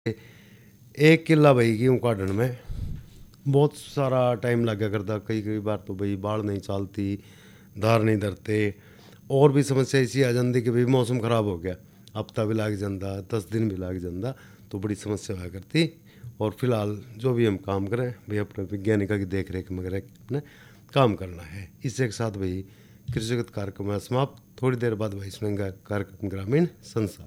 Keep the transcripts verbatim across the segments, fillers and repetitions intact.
एक किला भाई गेहूँ काटने में बहुत सारा टाइम लगा करता। कई कई बार तो भाई बाढ़ नहीं चलती, धार नहीं धरते, और भी समस्या ऐसी आ जाती कि भाई मौसम ख़राब हो गया, हफ्ता भी लग जाता, दस दिन भी लग जाता, तो बड़ी समस्या हुआ करती। और फिलहाल जो भी हम काम करें भाई अपने वैज्ञानिका की देख रेख में अपने काम करना है। इससे एक साथ भाई कृषिगत कार्यक्रम समाप्त। थोड़ी देर बाद भाई सुनेंगे कार्यक्रम ग्रामीण संसार।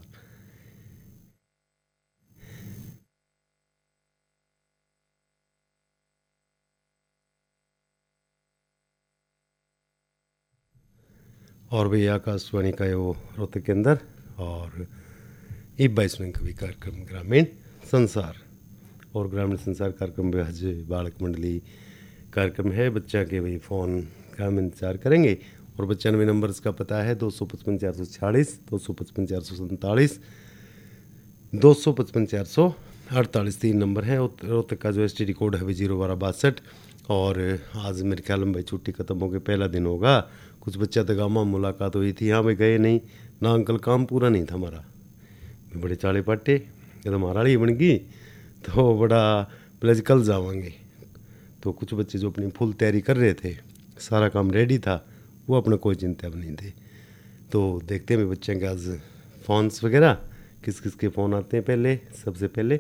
और भाई आकाशवाणी का है वो रोहतक के अंदर, और एक बाईस में कभी कार्यक्रम ग्रामीण संसार। और ग्रामीण संसार कार्यक्रम में आज बालक मंडली कार्यक्रम है। बच्चा के भाई फ़ोन का हम इंतजार करेंगे। और बच्चानवे नंबर का पता है दो सौ पचपन चार सौ छियालीस, दो सौ पचपन चार सौ सैंतालीस, दो सौ पचपन चार सौ अड़तालीस तीन नंबर है। रोहतक का जो एस टी डी कोड है भाई जीरो बारह बासठ। और आज मेरे ख्याल में भाई छुट्टी खत्म हो गई, पहला दिन होगा। कुछ बच्चा तो गाँव में मुलाकात हुई थी, यहाँ पे गए नहीं ना अंकल, काम पूरा नहीं था हमारा। बड़े चाले पाटे ये तो हमारा ही बन गई, तो बड़ा प्लज कल जावांगे। तो कुछ बच्चे जो अपनी फुल तैयारी कर रहे थे, सारा काम रेडी था, वो अपना कोई चिंता में नहीं थे। तो देखते हैं बच्चों के आज फ़ोन्स वगैरह किस किस के फ़ोन आते हैं। पहले सबसे पहले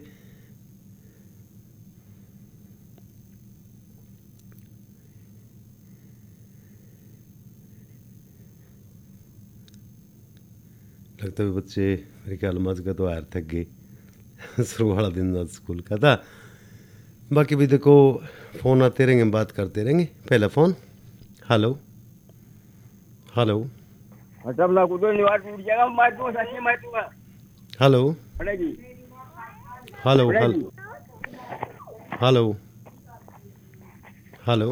लगता है बच्चे मेरे ख्याल में आज का तो आयर थक गए शुरू वाला दिन आज स्कूल का था। बाकी भी देखो फ़ोन आते रहेंगे, बात करते रहेंगे। पहला फ़ोन, हेलो हेलो मतलब ना कुछ निवार टूट जाएगा, मार दूंगा, सच्ची मार दूंगा। हेलो पड़ेगी हेलो हेलो पड़ेगी। Hello hello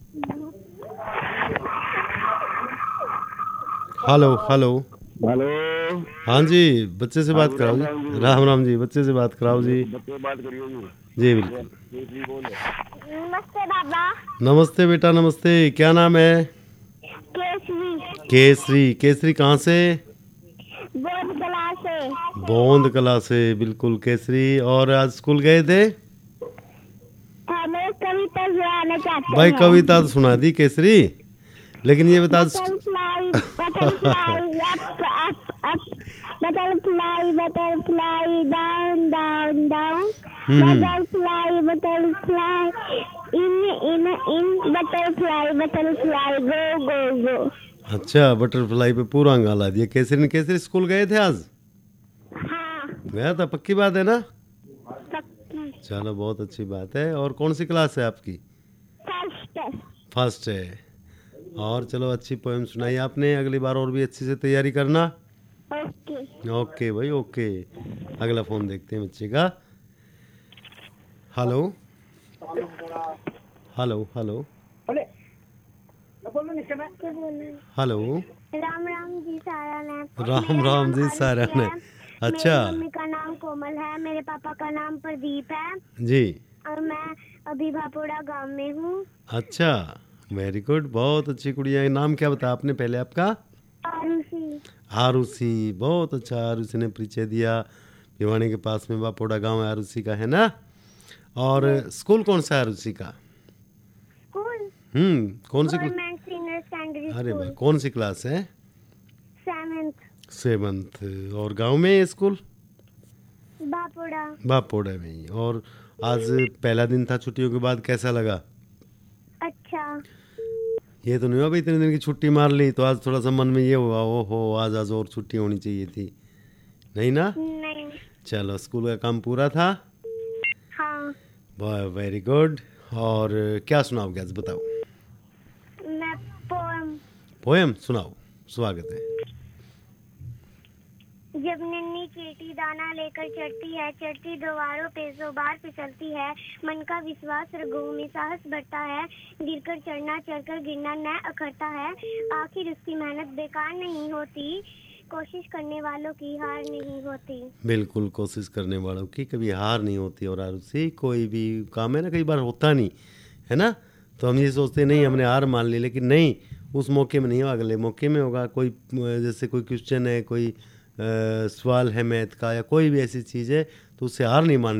hello hello hello, हाँ जी, बच्चे से बात कराओ जी। राम राम जी, बच्चे से बात कराओ जी। बच्चे बात करियो जी। जी बिल्कुल। जी बोल। नमस्ते बाबा। नमस्ते बेटा, नमस्ते। क्या नाम है? केसरी। केसरी। केसरी कहाँ से? बोध कला से। बोंद कला से, बिल्कुल केसरी। और आज स्कूल गए थे? हमें कविता सुनाना चाहते भाई हैं। कविता तो सुना दी केसरी, लेकिन ये बता butterfly butterfly up up up, butterfly butterfly down down down, butterfly butterfly इन इन इन, बटरफ्लाई बटरफ्लाई गो गो गो। अच्छा, बटरफ्लाई पे पूरा गाला दिया केसरी ने। केसरी स्कूल गए थे आज? हाँ गया था, पक्की बात है ना? पक्की। चलो बहुत अच्छी बात है। और कौन सी क्लास है आपकी? फर्स्ट। फर्स्ट है। और चलो अच्छी पोएम सुनाई आपने, अगली बार और भी अच्छी से तैयारी करना। ओके ओके भाई ओके। अगला फ़ोन देखते हैं बच्चे का। Hello hello hello hello. Ram Ram ji सारा ने। राम राम जी सारा ने। अच्छा मेरी मम्मी का नाम कोमल है, मेरे पापा का नाम प्रदीप है जी। और मैं अभी भापोड़ा गांव में हूँ। अच्छा, वेरी गुड, बहुत अच्छी कुड़िया। नाम क्या बताया आपने पहले आपका? आरुषि। आरुषि, बहुत अच्छा। आरुषि ने परिचय दिया। भिवानी के पास में बापोड़ा गांव है आरुषि का, है ना? और स्कूल कौन सा है आरुषि का? स्कूल हम्म कौन सी क्लास? गवर्नमेंट सीनियर सेकेंडरी अरे वाह, स्कूल, कौन सी क्लास है? Seventh, seventh. और गांव में है स्कूल? भापोड़ा। बापोड़ा में ही। और आज पहला दिन था छुट्टियों के बाद, कैसा लगा? अच्छा। ये तो नहीं हुआ भाई इतने दिन की छुट्टी मार ली तो आज थोड़ा सा मन में ये हुआ ओ हो आज आज और छुट्टी होनी चाहिए थी, नहीं ना? नहीं। चलो, स्कूल का काम पूरा था। हाँ। Very good. और क्या सुनाओगे आज, बताओ? मैं पोएम। पोएम सुनाओ, स्वागत है। जब नन्ही चींटी दाना लेकर चढ़ती है, चढ़ती दीवारों पे सौ बार फिसलती है, मन का विश्वास रगों में साहस बढ़ता है, गिरकर चढ़ना चढ़कर गिरना न अखरता है, आखिर उसकी मेहनत बेकार नहीं होती, कोशिश करने वालों की हार नहीं होती। बिल्कुल, कोशिश करने वालों की कभी हार नहीं होती। और आरुषि, कोई भी काम है ना कई बार होता नहीं है ना, तो हम ये सोचते नहीं हमने हार मान ली, लेकिन नहीं, उस मौके में नहीं होगा, अगले मौके में होगा। कोई जैसे कोई क्वेश्चन है, कोई सवाल है मैथ का या कोई भी ऐसी चीज़ है तो उससे हार नहीं माननी